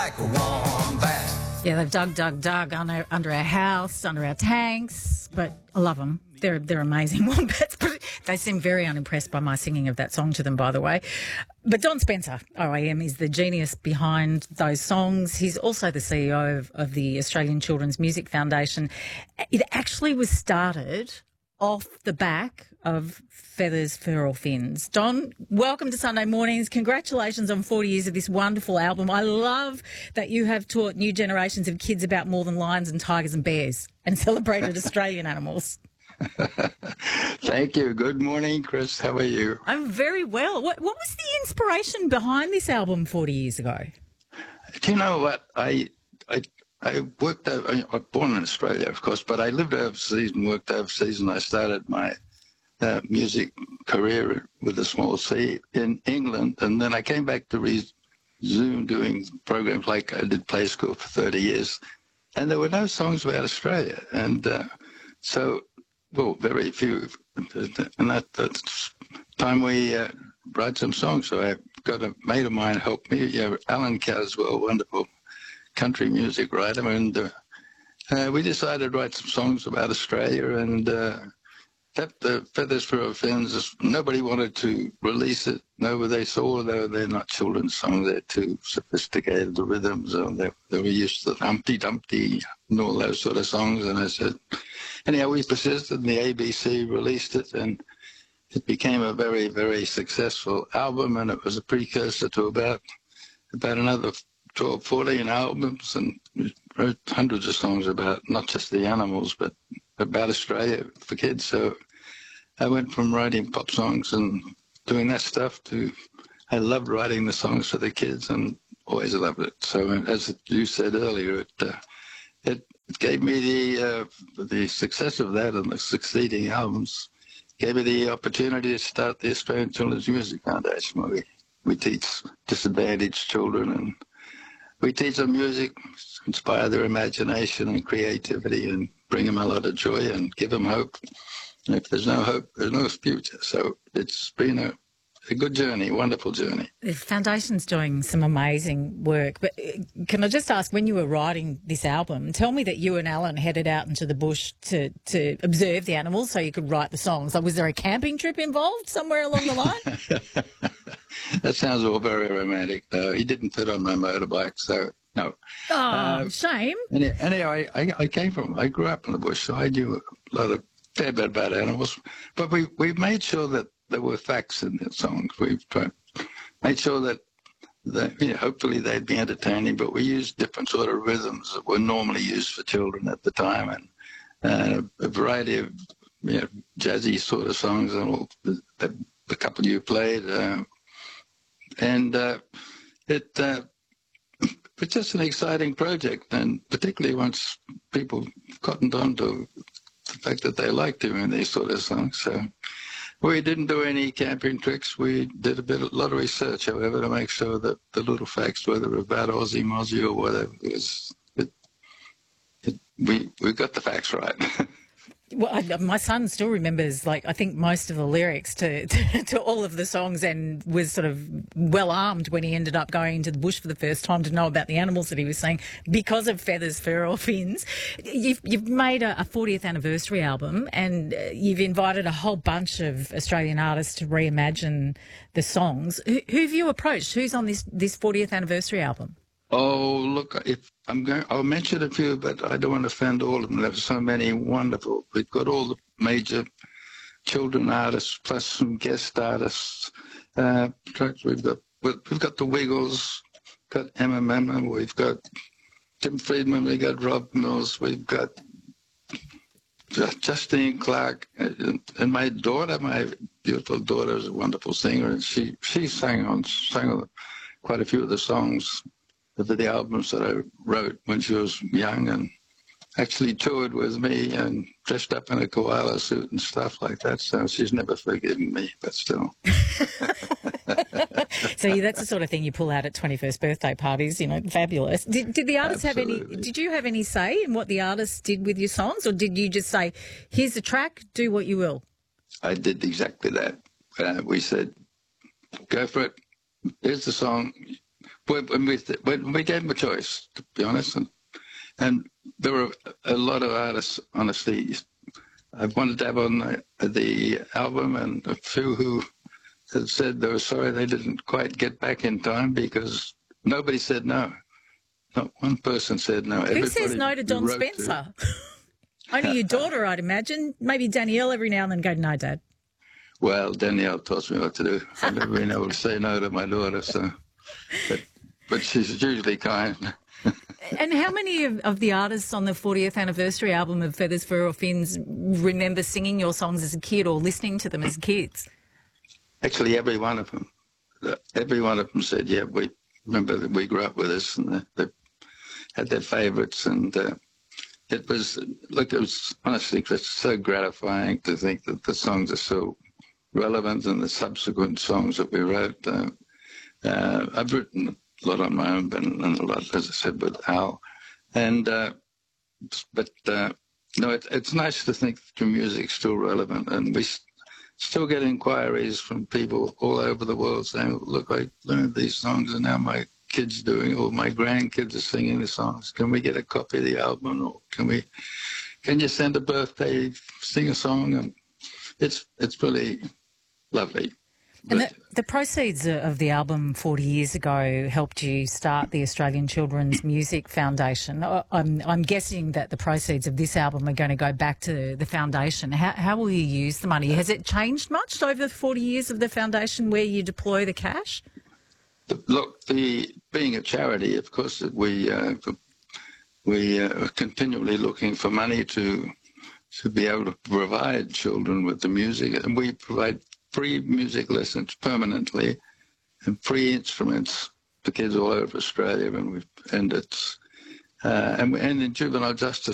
Like a wombat. Yeah, they've dug under our house, under our tanks, but I love them. They're amazing wombats, but they seem very unimpressed by my singing of that song to them, by the way. But Don Spencer, OAM, is the genius behind those songs. He's also the CEO of the Australian Children's Music Foundation. It actually was started off the back of Feathers, Fur or Fins. Don, welcome to Sunday Mornings. Congratulations on 40 years of this wonderful album. I love that you have taught new generations of kids about more than lions and tigers and bears and celebrated Australian animals. Thank you. Good morning, Chris. How are you? I'm very well. What was the inspiration behind this album 40 years ago? Do you know what? I worked over, I was born in Australia, of course, but I lived overseas and worked overseas, and I started my music career with a small C in England. And then I came back to resume doing programs like I did Play School for 30 years. And there were no songs about Australia. And well, very few. And that's time we write some songs. So I got a mate of mine help me, Alan Caswell, wonderful country music writer, and we decided to write some songs about Australia, and that the Feathers, Fur or Fins, nobody wanted to release it. No, they saw they're not children's songs. They're too sophisticated, the rhythms, they were used to Humpty Dumpty and all those sort of songs. And I said, anyhow, we persisted, and the ABC released it, and it became a very, very successful album, and it was a precursor to about another 12, 14 albums, and wrote hundreds of songs about not just the animals, but about Australia for kids. So I went from writing pop songs and doing that stuff to I loved writing the songs for the kids and always loved it. So as you said earlier, it gave me the success of that and the succeeding albums gave me the opportunity to start the Australian Children's Music Foundation, where we teach disadvantaged children, and we teach them music, inspire their imagination and creativity, and bring them a lot of joy and give them hope. And if there's no hope, there's no future. So it's been a good journey, wonderful journey. The Foundation's doing some amazing work. But can I just ask, when you were writing this album, tell me that you and Alan headed out into the bush to observe the animals so you could write the songs. Like, was there a camping trip involved somewhere along the line? That sounds all very romantic, though. He didn't fit on my motorbike, so no. Oh, shame. Anyway, I grew up in the bush, so I knew a fair bit about animals. But we made sure that there were facts in the songs. We've made sure that hopefully they'd be entertaining, but we used different sort of rhythms that were normally used for children at the time, and a variety of jazzy sort of songs, and all the couple you played. It's just an exciting project, and particularly once people cottoned on to the fact that they liked doing these sort of songs. So we didn't do any camping tricks. We did a lot of research, however, to make sure that the little facts, whether about Aussie Mozzie or whatever, we got the facts right. Well, my son still remembers, I think most of the lyrics to all of the songs, and was sort of well armed when he ended up going into the bush for the first time to know about the animals that he was seeing because of Feathers, Fur or Fins. You've made a 40th anniversary album, and you've invited a whole bunch of Australian artists to reimagine the songs. Who have you approached? Who's on this 40th anniversary album? Oh, look, I'll mention a few, but I don't want to offend all of them. There's so many wonderful. We've got all the major children artists plus some guest artists. We've got the Wiggles, got Emma, we've got Tim Friedman, we've got Rob Mills, we've got Justine Clark, and my daughter, my beautiful daughter, is a wonderful singer, and she sang quite a few of the songs of the albums that I wrote when she was young, and actually toured with me and dressed up in a koala suit and stuff like that. So she's never forgiven me, but still. So that's the sort of thing you pull out at 21st birthday parties, fabulous. Did the artists did you have any say in what the artists did with your songs, or did you just say, here's the track, do what you will? I did exactly that. We said, go for it. Here's the song. when we gave them a choice, to be honest, and there were a lot of artists, honestly. I wanted to have on the album, and a few who had said they were sorry they didn't quite get back in time because nobody said no. Not one person said no. Who says no to Don Spencer? Only your daughter, I'd imagine. Maybe Danielle every now and then go, no, Dad. Well, Danielle tells me what to do. I've never been able to say no to my daughter, so. But she's usually kind. And how many of the artists on the 40th anniversary album of Feathers, Fur or Fins remember singing your songs as a kid or listening to them as kids? Actually, every one of them. Every one of them said, yeah, we remember that we grew up with this, and they had their favourites. And it was honestly just so gratifying to think that the songs are so relevant, and the subsequent songs that we wrote. I've written a lot on my own, and a lot, as I said, with Al. And it's nice to think that your music's still relevant, and we still get inquiries from people all over the world saying, look, I learned these songs and now my kids doing, or my grandkids are singing the songs. Can we get a copy of the album, or can you send a birthday, sing a song? And it's really lovely. And the proceeds of the album 40 years ago helped you start the Australian Children's Music Foundation. I'm guessing that the proceeds of this album are going to go back to the foundation. How will you use the money? Has it changed much over the 40 years of the foundation where you deploy the cash? Look, being a charity, of course, we are continually looking for money to be able to provide children with the music, and we provide free music lessons permanently and free instruments for kids all over Australia, and in juvenile justice